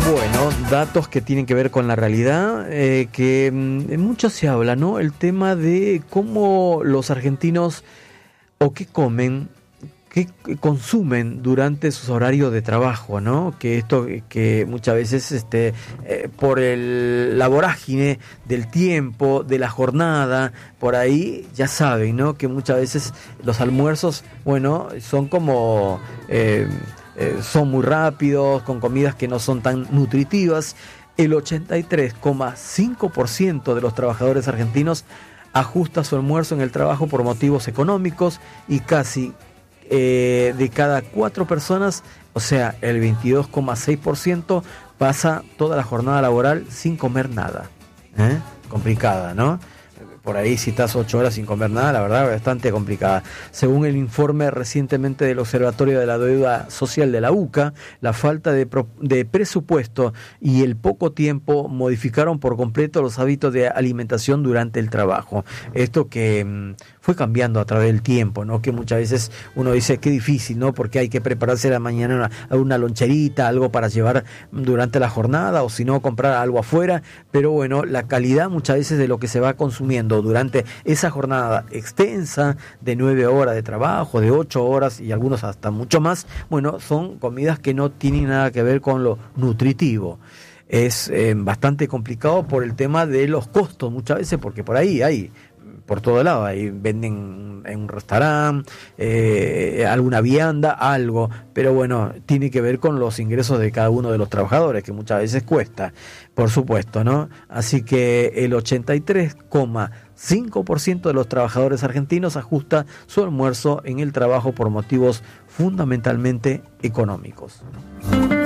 Bueno, datos que tienen que ver con la realidad, que mucho se habla, ¿no? El tema de cómo los argentinos o qué comen, qué consumen durante sus horarios de trabajo, ¿no? Que esto que muchas veces por la vorágine del tiempo, de la jornada, por ahí ya saben, ¿no? Que muchas veces los almuerzos, bueno, son como son muy rápidos, con comidas que no son tan nutritivas. El 83,5% de los trabajadores argentinos ajusta su almuerzo en el trabajo por motivos económicos y casi de cada 4 personas, o sea, el 22,6% pasa toda la jornada laboral sin comer nada. Complicada, ¿no? Por ahí si estás 8 horas sin comer nada, la verdad, bastante complicada. Según el informe recientemente del Observatorio de la Deuda Social de la UCA, la falta de presupuesto y el poco tiempo modificaron por completo los hábitos de alimentación durante el trabajo. Esto que fue cambiando a través del tiempo, ¿no? Que muchas veces uno dice qué difícil, ¿no? Porque hay que prepararse la mañana una loncherita, algo para llevar durante la jornada, o si no, comprar algo afuera. Pero bueno, la calidad muchas veces de lo que se va consumiendo durante esa jornada extensa de 9 horas de trabajo, de 8 horas y algunos hasta mucho más, bueno, son comidas que no tienen nada que ver con lo nutritivo. Es bastante complicado por el tema de los costos muchas veces, porque por ahí hay, por todo lado, ahí venden en un restaurante, alguna vianda, algo, pero bueno, tiene que ver con los ingresos de cada uno de los trabajadores, que muchas veces cuesta, por supuesto, ¿no? Así que el 83,5% de los trabajadores argentinos ajusta su almuerzo en el trabajo por motivos fundamentalmente económicos.